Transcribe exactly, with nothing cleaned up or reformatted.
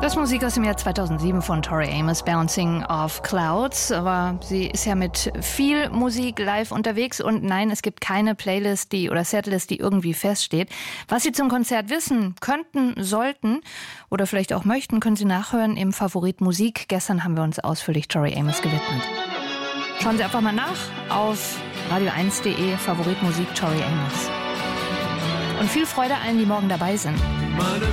Das Musik aus dem Jahr zweitausendsieben von Tori Amos, Bouncing Off Clouds. Aber sie ist ja mit viel Musik live unterwegs und nein, es gibt keine Playlist die oder Setlist, die irgendwie feststeht. Was Sie zum Konzert wissen könnten, sollten oder vielleicht auch möchten, können Sie nachhören im Favorit Musik. Gestern haben wir uns ausführlich Tori Amos gewidmet. Schauen Sie einfach mal nach auf radio eins punkt de, Favorit Musik Tori Amos. Und viel Freude allen, die morgen dabei sind.